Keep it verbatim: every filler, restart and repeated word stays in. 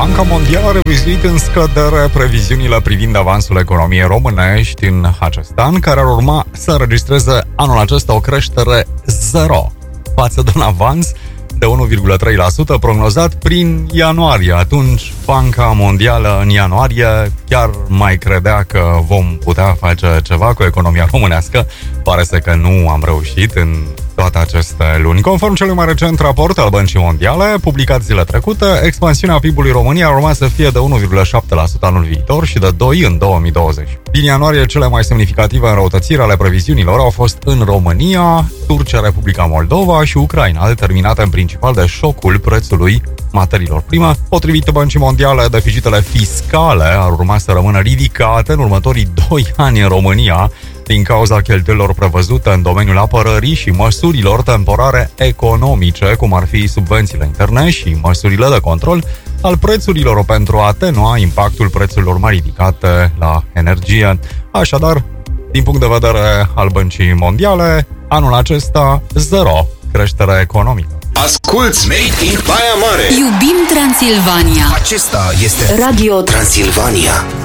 Banca Mondială a revizuit în scădere previziunile privind avansul economiei românești în acest an, care ar urma să înregistreze anul acesta o creștere zero față de un avans de unu virgulă trei la sută prognozat prin ianuarie. Atunci, Banca Mondială în ianuarie chiar mai credea că vom putea face ceva cu economia românească. Pare să că nu am reușit în toate aceste luni. Conform celui mai recent raport al Băncii Mondiale, publicat zilele trecute, expansiunea P I B-ului României ar urma să fie de unu virgulă șapte la sută anul viitor și de doi la sută în două mii douăzeci. Din ianuarie, cele mai semnificative înrăutățiri ale previziunilor au fost în România, Turcia, Republica Moldova și Ucraina, determinate în principal de șocul prețului materiilor prime. Potrivit Băncii Mondiale, deficitele fiscale ar urma să rămână ridicate în următorii doi ani în România, din cauza cheltuielilor prevăzute în domeniul apărării și măsurilor temporare economice, cum ar fi subvențiile interne și măsurile de control al prețurilor pentru a atenua impactul prețurilor mai ridicate la energie. Așadar, din punct de vedere al Băncii Mondiale, anul acesta zero creștere economică. Asculți Made in Baia Mare. Iubim Transilvania. Acesta este Radio Transilvania.